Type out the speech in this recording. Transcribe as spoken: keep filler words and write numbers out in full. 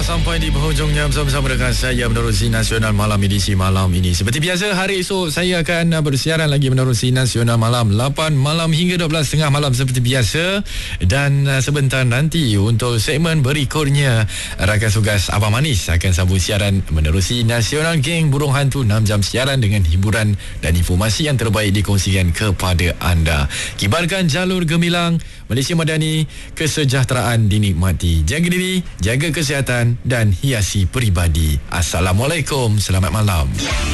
sampai di penghujungnya bersama-sama dengan saya menerusi Nasional Malam edisi malam ini. Seperti biasa, hari esok saya akan bersiaran lagi menerusi Nasional Malam lapan malam hingga dua belas tiga puluh malam seperti biasa. Dan uh, sebentar nanti untuk segmen berikutnya, rakan tugas Abang Manis akan sambung siaran menerusi Nasional Geng Burung Hantu. Enam jam siaran dengan hiburan dan informasi yang terbaik dikongsikan kepada anda. Kibarkan jalur gemilang Malaysia Madani, kesejahteraan dinikmati. Jaga diri, jaga kesihatan dan hiasi peribadi. Assalamualaikum, selamat malam.